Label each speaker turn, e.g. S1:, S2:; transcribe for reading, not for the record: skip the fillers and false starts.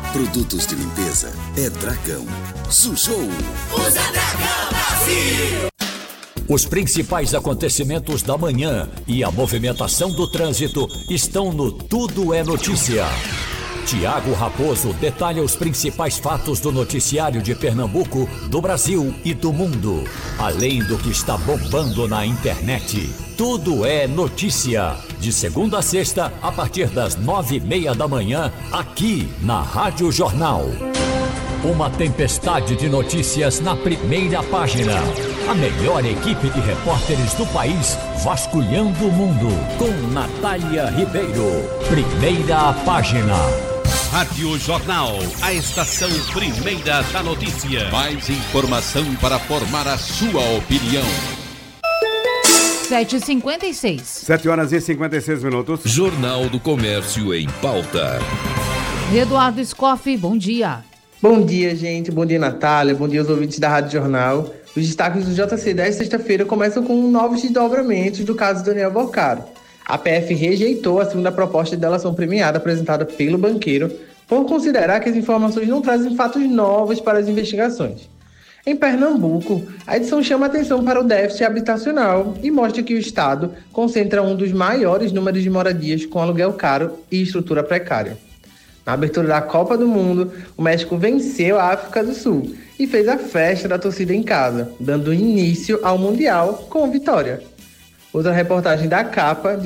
S1: Produtos de limpeza é Dragão. Sujou.
S2: Usa Dragão Brasil.
S3: Os principais acontecimentos da manhã e a movimentação do trânsito estão no Tudo é Notícia. Tiago Raposo detalha os principais fatos do noticiário de Pernambuco, do Brasil e do mundo, além do que está bombando na internet. Tudo é Notícia, de segunda a sexta, a partir das 9:30 da manhã, aqui na Rádio Jornal. Uma tempestade de notícias na primeira página. A melhor equipe de repórteres do país vasculhando o mundo. Com Natália Ribeiro. Primeira página.
S4: Rádio Jornal, a estação primeira da notícia.
S5: Mais informação para formar a sua opinião.
S6: 7h56.
S7: 7h56.
S5: Jornal do Comércio em pauta.
S6: Eduardo Scoff, bom dia.
S8: Bom dia, gente. Bom dia, Natália. Bom dia aos ouvintes da Rádio Jornal. Os destaques do JC desta sexta-feira começam com novos desdobramentos do caso Daniel Boccaro. A PF rejeitou a segunda proposta de delação premiada apresentada pelo banqueiro por considerar que as informações não trazem fatos novos para as investigações. Em Pernambuco, a edição chama atenção para o déficit habitacional e mostra que o Estado concentra um dos maiores números de moradias com aluguel caro e estrutura precária. Na abertura da Copa do Mundo, o México venceu a África do Sul e fez a festa da torcida em casa, dando início ao Mundial com vitória. Outra reportagem da Capa